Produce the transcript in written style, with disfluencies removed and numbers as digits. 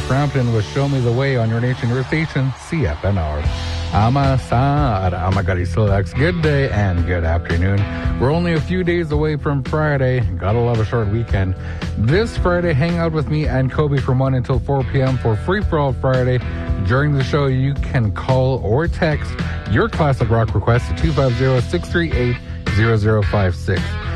Frampton with Show Me the Way on your nation, your station, CFNR. Amagari Silax. Good day and good afternoon. We're only a few days away from Friday. Gotta love a short weekend. This Friday, hang out with me and Kobe from 1 until 4 p.m. for Free For All Friday. During the show, you can call or text your classic rock request to 250-638-0056.